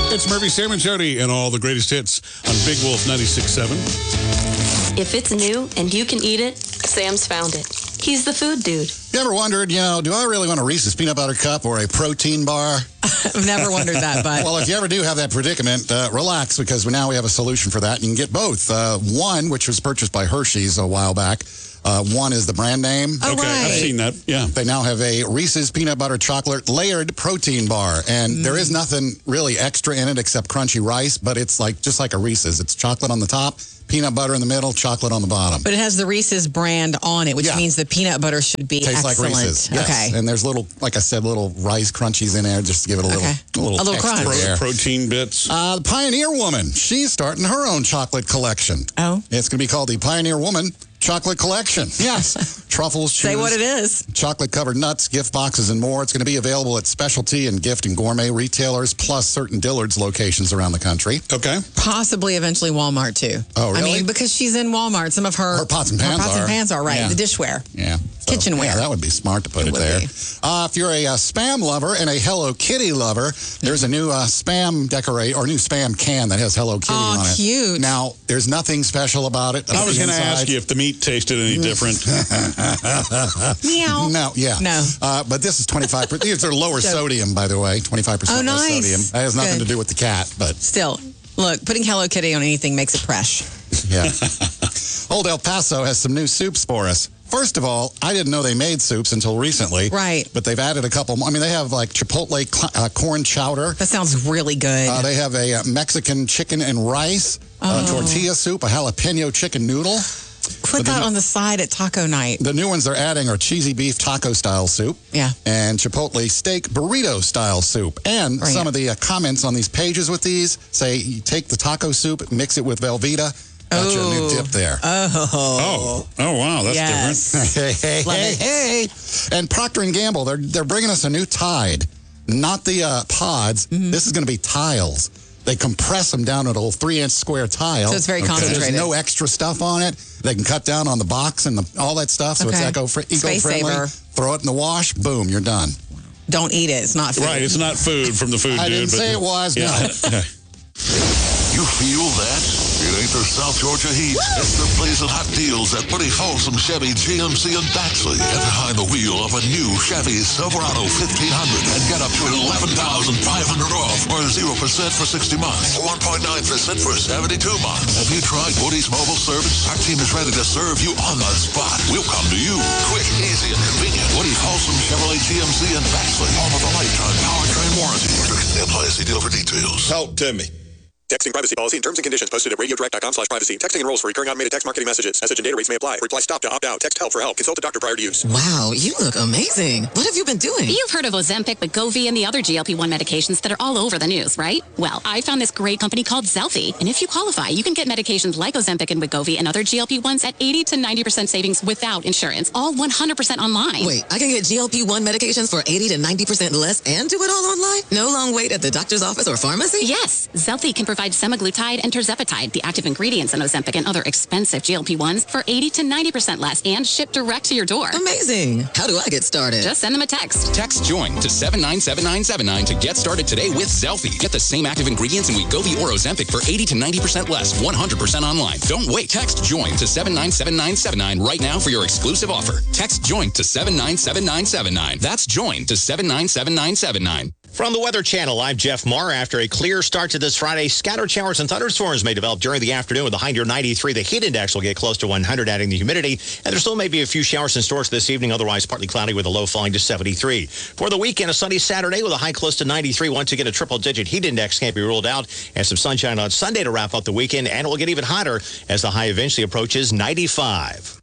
It's Murphy, Sam, and Jody, and all the greatest hits on Big Wolf 96.7. If it's new and you can eat it, Sam's found it. He's the food dude. You ever wondered, do I really want a Reese's Peanut Butter Cup or a protein bar? I've never wondered that, but... Well, if you ever do have that predicament, relax, because now we have a solution for that. You can get both. One, which was purchased by Hershey's a while back. One is the brand name. Oh, Okay, right. I've seen that. Yeah. They now have a Reese's Peanut Butter Chocolate Layered Protein Bar. And there is nothing really extra in it except crunchy rice, but it's just like a Reese's. It's chocolate on the top, peanut butter in the middle, chocolate on the bottom. But it has the Reese's brand on it, which Yeah. means the peanut butter should be Tastes excellent. like Reese's. Yes. Okay. And there's like I said, little rice crunchies in there just to give it a little, Okay. A little extra crunch. there. Protein bits. The Pioneer Woman, she's starting her own chocolate collection. Oh. It's going to be called the Pioneer Woman Chocolate Collection. Yes. Truffles, Say what it is. chocolate-covered nuts, gift boxes, and more. It's going to be available at specialty and gift and gourmet retailers, plus certain Dillard's locations around the country. Okay. Possibly eventually Walmart, too. Oh, really? I mean, because she's in Walmart. Some of her pots and pans are, right. Yeah. The dishware. Yeah. So, Kitchenware. Yeah, that would be smart to put it there. Be. If you're a Spam lover and a Hello Kitty lover, there's a new Spam new Spam can that has Hello Kitty on it. Cute. Now, there's nothing special about it. I was going to ask you if the meat tasted any different. Meow. No, yeah. No. But this is 25%. These are lower sodium, by the way, 25% Oh, less nice. sodium. That has nothing Good. to do with the cat, but Still, look, putting Hello Kitty on anything makes it fresh. yeah. Old El Paso has some new soups for us. First of all, I didn't know they made soups until recently. Right. But they've added a couple more. I mean, they have like Chipotle corn chowder. That sounds really good. They have a Mexican chicken and rice, tortilla soup, a jalapeno chicken noodle. Put that on the side at taco night. The new ones they're adding are cheesy beef taco style soup. Yeah. And Chipotle steak burrito style soup. And Bring some it. of the comments on these pages with these say you take the taco soup, mix it with Velveeta. That's your new dip there. Oh, wow, that's Yes. Hey, Love it. hey. And Procter & Gamble, they're bringing us a new Tide. Not the pods. Mm-hmm. This is going to be tiles. They compress them down into a 3-inch square tile. So it's very concentrated. There's no extra stuff on it. They can cut down on the box and all that stuff, so Okay. it's eco-friendly. Space saver. Throw it in the wash, boom, you're done. Don't eat it. It's not food. Right, it's not food from the food I dude. didn't say it was, no. Yeah. You feel that? It ain't the South Georgia heat. It's the blazing hot deals at Pretty Folsom Chevy, GMC, and Baxley. Get behind the wheel of a new Chevy Silverado 1500 and get up to $11,500 off or 0% for 60 months. 1.9% for 72 months. Have you tried Woody's mobile service? Our team is ready to serve you on the spot. We'll come to you. Quick, easy, and convenient. Woody Folsom Chevrolet, GMC, and Baxley. Home of the lifetime powertrain warranty. Apply as a deal for details. Talk to me. Texting privacy policy and terms and conditions posted at radiodirect.com/privacy. Texting enrolls for recurring automated text marketing messages. Message and data rates may apply. Reply stop to opt out. Text help for help. Consult a doctor prior to use. Wow, you look amazing. What have you been doing? You've heard of Ozempic, Wegovy, and the other GLP-1 medications that are all over the news, right? Well, I found this great company called Zelfie, and if you qualify, you can get medications like Ozempic and Wegovy and other GLP-1s at 80 to 90% savings without insurance, all 100% online. Wait, I can get GLP-1 medications for 80 to 90% less and do it all online? No long wait at the doctor's office or pharmacy? Yes, Zelfie can provide semaglutide and tirzepatide, the active ingredients in Ozempic and other expensive GLP-1s, for 80 to 90% less and shipped direct to your door. Amazing. How do I get started? Just send them a text. Text JOIN to 797979 to get started today with Zelfie. Get the same active ingredients in Wegovy or Ozempic for 80 to 90% less, 100% online. Don't wait. Text JOIN to 797979 right now for your exclusive offer. Text JOIN to 797979. That's JOIN to 797979. From the Weather Channel, I'm Jeff Marr. After a clear start to this Friday, scattered showers and thunderstorms may develop during the afternoon with a high near 93. The heat index will get close to 100, adding the humidity. And there still may be a few showers and storms this evening, otherwise partly cloudy with a low falling to 73. For the weekend, a sunny Saturday with a high close to 93. Once again, a triple-digit heat index can't be ruled out. And some sunshine on Sunday to wrap up the weekend. And it will get even hotter as the high eventually approaches 95.